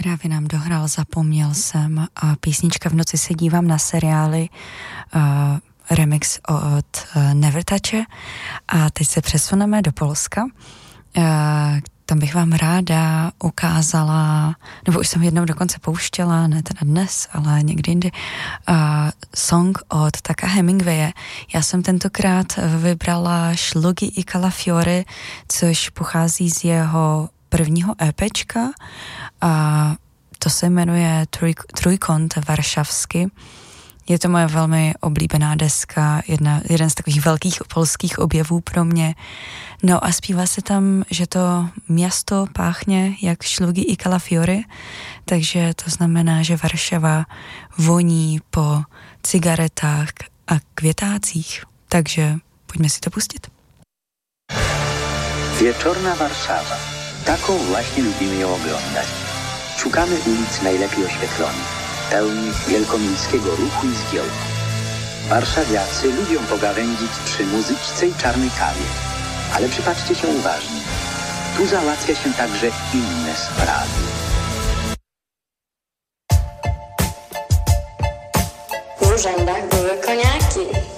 Právě nám dohrál Zapomněl jsem a písnička V noci se dívám na seriály, remix od Nevertouche. A teď se přesuneme do Polska. Tam bych vám ráda ukázala, nebo už jsem jednou dokonce pouštěla, ne teda dnes, ale někdy jindy, song od Taka Hemingwaye. Já jsem tentokrát vybrala Šlugy i Kalafiori, což pochází z jeho prvního EPčka a to se jmenuje Trójkąt Warszawski. Je to moje velmi oblíbená deska, jeden z takových velkých polských objevů pro mě. No a zpívá se tam, že to město páchne jak Šlugy i Kalafiori, takže to znamená, že Varšava voní po cigaretách a květácích. Takže pojďme si to pustit. Wieczorna Warszawa. Taką właśnie lubimy ją oglądać. Szukamy ulic najlepiej oświetlonych, pełnych wielkomiejskiego ruchu i zgiełku. Warszawiacy lubią pogawędzić przy muzyczce i czarnej kawie. Ale przypatrzcie się uważnie. Tu załatwia się także inne sprawy. W urzędach były koniaki.